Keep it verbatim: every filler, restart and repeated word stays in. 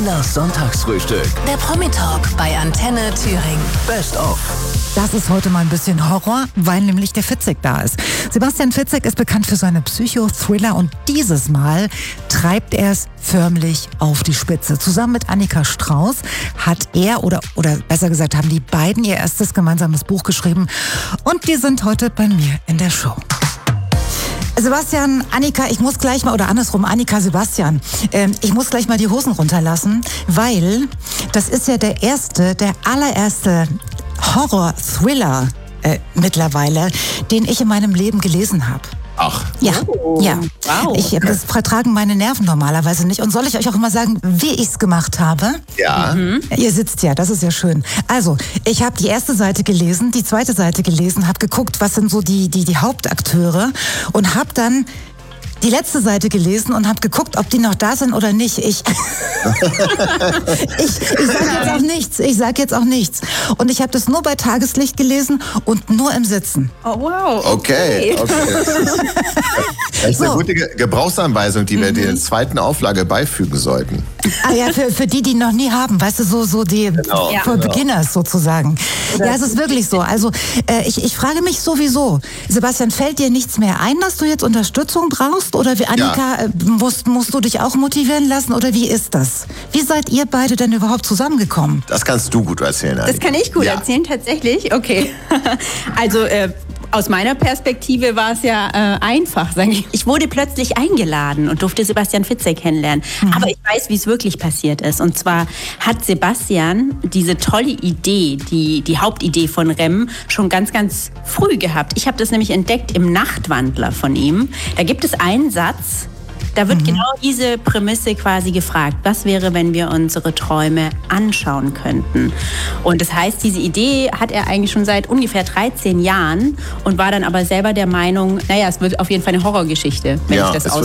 Tinas Sonntagsfrühstück. Der Promi-Talk bei Antenne Thüringen. Best of. Das ist heute mal ein bisschen Horror, weil nämlich der Fitzek da ist. Sebastian Fitzek ist bekannt für seine Psycho-Thriller und dieses Mal treibt er es förmlich auf die Spitze. Zusammen mit Annika Strauß hat er oder, oder besser gesagt haben die beiden ihr erstes gemeinsames Buch geschrieben und die sind heute bei mir in der Show. Sebastian, Annika, ich muss gleich mal, oder andersrum, Annika, Sebastian, ähm, ich muss gleich mal die Hosen runterlassen, weil das ist ja der erste, der allererste Horror-Thriller äh, mittlerweile, den ich in meinem Leben gelesen habe. Ach. Ja, oh, ja. Wow. Ich, das vertragen meine Nerven normalerweise nicht. Und soll ich euch auch immer sagen, wie ich es gemacht habe? Ja. Mhm. Ihr sitzt ja, das ist ja schön. Also, ich habe die erste Seite gelesen, die zweite Seite gelesen, habe geguckt, was sind so die, die, die Hauptakteure und habe dann die letzte Seite gelesen und habe geguckt, ob die noch da sind oder nicht. Ich, ich, ich sage jetzt auch nichts. Ich sage jetzt auch nichts. Und ich habe das nur bei Tageslicht gelesen und nur im Sitzen. Oh, wow. Okay, okay. Das ist eine So. gute Ge- Gebrauchsanweisung, die wir der zweiten Auflage beifügen sollten. Ah ja, für, für die, die noch nie haben, weißt du, so, so die Genau, für genau. Beginners sozusagen. Ja, es ist wirklich so. Also äh, ich, ich frage mich sowieso, Sebastian, fällt dir nichts mehr ein, dass du jetzt Unterstützung brauchst? Oder wie Annika, Ja. äh, musst, musst du dich auch motivieren lassen? Oder wie ist das? Wie seid ihr beide denn überhaupt zusammengekommen? Das kannst du gut erzählen, Annika. Das kann ich gut Ja. erzählen, tatsächlich. Okay. Also, äh, aus meiner Perspektive war es ja äh, einfach, sage ich. Ich wurde plötzlich eingeladen und durfte Sebastian Fitzek kennenlernen. Mhm. Aber ich weiß, wie es wirklich passiert ist. Und zwar hat Sebastian diese tolle Idee, die, die Hauptidee von Rem, schon ganz, ganz früh gehabt. Ich habe das nämlich entdeckt im Nachtwandler von ihm. Da gibt es einen Satz, da wird mhm. genau diese Prämisse quasi gefragt. Was wäre, wenn wir unsere Träume anschauen könnten? Und das heißt, diese Idee hat er eigentlich schon seit ungefähr dreizehn Jahren und war dann aber selber der Meinung, naja, es wird auf jeden Fall eine Horrorgeschichte, wenn Ja, ich das es aus